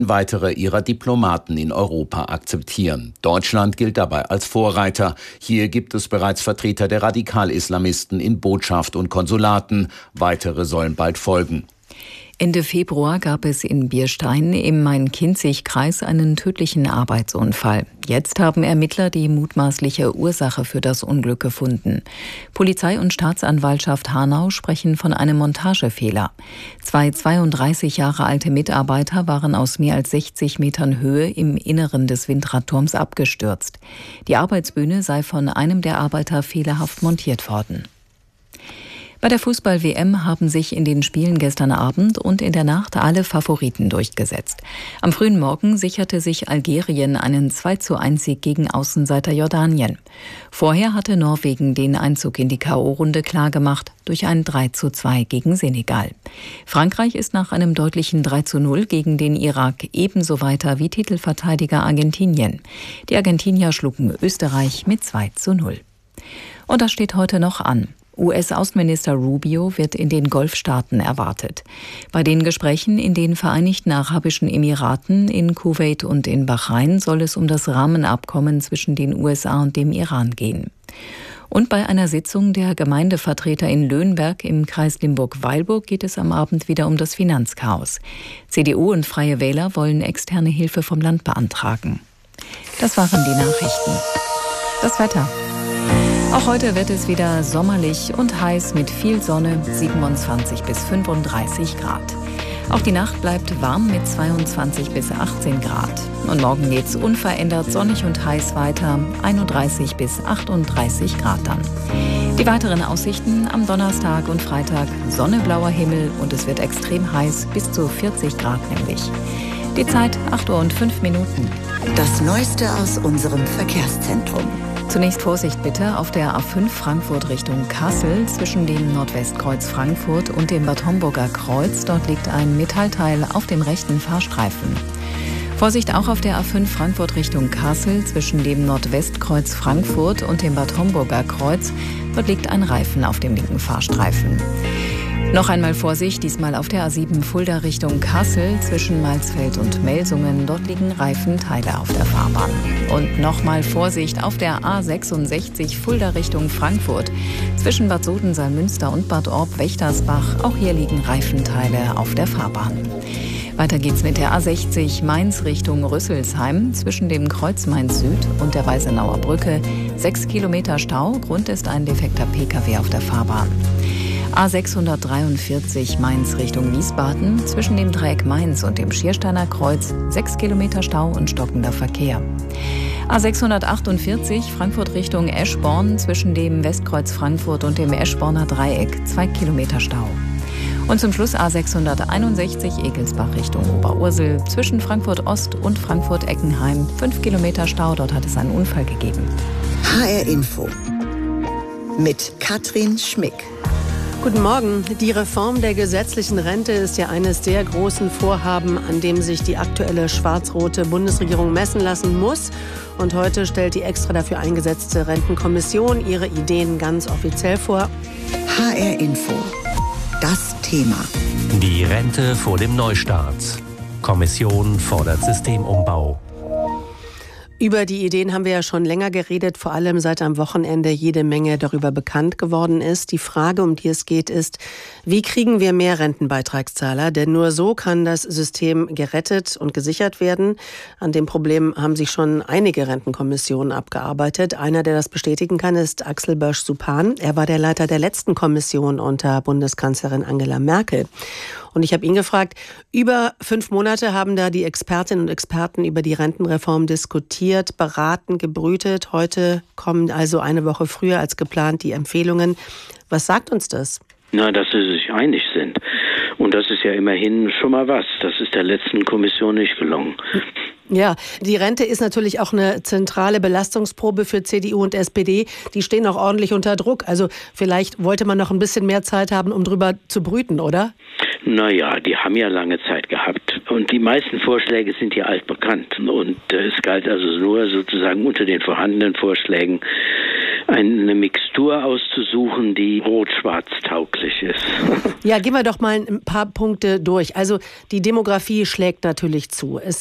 weitere ihrer Diplomaten in Europa akzeptieren. Deutschland gilt dabei als Vorreiter. Hier gibt es bereits Vertreter der Radikal-Islamisten in Botschaft und Konsulaten. Weitere sollen bald folgen. Ende Februar gab es in Bierstein im Main-Kinzig-Kreis einen tödlichen Arbeitsunfall. Jetzt haben Ermittler die mutmaßliche Ursache für das Unglück gefunden. Polizei und Staatsanwaltschaft Hanau sprechen von einem Montagefehler. 2 32 Jahre alte Mitarbeiter waren aus mehr als 60 Metern Höhe im Inneren des Windradturms abgestürzt. Die Arbeitsbühne sei von einem der Arbeiter fehlerhaft montiert worden. Bei der Fußball-WM haben sich in den Spielen gestern Abend und in der Nacht alle Favoriten durchgesetzt. Am frühen Morgen sicherte sich Algerien einen 2:1 gegen Außenseiter Jordanien. Vorher hatte Norwegen den Einzug in die K.O.-Runde klargemacht durch ein 3:2 gegen Senegal. Frankreich ist nach einem deutlichen 3:0 gegen den Irak ebenso weiter wie Titelverteidiger Argentinien. Die Argentinier schlugen Österreich mit 2:0. Und das steht heute noch an. US-Außenminister Rubio wird in den Golfstaaten erwartet. Bei den Gesprächen in den Vereinigten Arabischen Emiraten, in Kuwait und in Bahrain soll es um das Rahmenabkommen zwischen den USA und dem Iran gehen. Und bei einer Sitzung der Gemeindevertreter in Löhnberg im Kreis Limburg-Weilburg geht es am Abend wieder um das Finanzchaos. CDU und Freie Wähler wollen externe Hilfe vom Land beantragen. Das waren die Nachrichten. Das Wetter. Auch heute wird es wieder sommerlich und heiß mit viel Sonne, 27 bis 35 Grad. Auch die Nacht bleibt warm mit 22 bis 18 Grad. Und morgen geht's unverändert sonnig und heiß weiter, 31 bis 38 Grad dann. Die weiteren Aussichten am Donnerstag und Freitag: Sonne, blauer Himmel und es wird extrem heiß, bis zu 40 Grad nämlich. Die Zeit 8:05 Uhr. Das Neueste aus unserem Verkehrszentrum. Zunächst Vorsicht bitte auf der A5 Frankfurt Richtung Kassel zwischen dem Nordwestkreuz Frankfurt und dem Bad Homburger Kreuz. Dort liegt ein Metallteil auf dem rechten Fahrstreifen. Vorsicht auch auf der A5 Frankfurt Richtung Kassel zwischen dem Nordwestkreuz Frankfurt und dem Bad Homburger Kreuz. Dort liegt ein Reifen auf dem linken Fahrstreifen. Noch einmal Vorsicht, diesmal auf der A7 Fulda Richtung Kassel zwischen Malsfeld und Melsungen. Dort liegen Reifenteile auf der Fahrbahn. Und nochmal Vorsicht auf der A66 Fulda Richtung Frankfurt zwischen Bad Soden-Salmünster und Bad Orb-Wächtersbach. Auch hier liegen Reifenteile auf der Fahrbahn. Weiter geht's mit der A60 Mainz Richtung Rüsselsheim zwischen dem Kreuz Mainz Süd und der Weißenauer Brücke. 6 Kilometer Stau, Grund ist ein defekter Pkw auf der Fahrbahn. A643 Mainz Richtung Wiesbaden zwischen dem Dreieck Mainz und dem Schiersteiner Kreuz 6 Kilometer Stau und stockender Verkehr. A648 Frankfurt Richtung Eschborn zwischen dem Westkreuz Frankfurt und dem Eschborner Dreieck 2 Kilometer Stau. Und zum Schluss A661 Egelsbach Richtung Oberursel zwischen Frankfurt Ost und Frankfurt Eckenheim 5 Kilometer Stau, dort hat es einen Unfall gegeben. HR Info mit Katrin Schmick. Guten Morgen. Die Reform der gesetzlichen Rente ist ja eines der großen Vorhaben, an dem sich die aktuelle schwarz-rote Bundesregierung messen lassen muss. Und heute stellt die extra dafür eingesetzte Rentenkommission ihre Ideen ganz offiziell vor. HR Info. Das Thema. Die Rente vor dem Neustart. Kommission fordert Systemumbau. Über die Ideen haben wir ja schon länger geredet, vor allem seit am Wochenende jede Menge darüber bekannt geworden ist. Die Frage, um die es geht, ist, wie kriegen wir mehr Rentenbeitragszahler? Denn nur so kann das System gerettet und gesichert werden. An dem Problem haben sich schon einige Rentenkommissionen abgearbeitet. Einer, der das bestätigen kann, ist Axel Bösch-Supan. Er war der Leiter der letzten Kommission unter Bundeskanzlerin Angela Merkel. Und ich habe ihn gefragt, über 5 Monate haben da die Expertinnen und Experten über die Rentenreform diskutiert, beraten, gebrütet. Heute kommen also eine Woche früher als geplant die Empfehlungen. Was sagt uns das? Na, dass sie sich einig sind. Und das ist ja immerhin schon mal was. Das ist der letzten Kommission nicht gelungen. Ja, die Rente ist natürlich auch eine zentrale Belastungsprobe für CDU und SPD. Die stehen auch ordentlich unter Druck. Also vielleicht wollte man noch ein bisschen mehr Zeit haben, um drüber zu brüten, oder? Naja, die haben ja lange Zeit gehabt. Und die meisten Vorschläge sind ja altbekannt. Und es galt also nur sozusagen unter den vorhandenen Vorschlägen eine Mixtur auszusuchen, die rot-schwarz tauglich ist. Ja, gehen wir doch mal ein paar Punkte durch. Also die Demografie schlägt natürlich zu.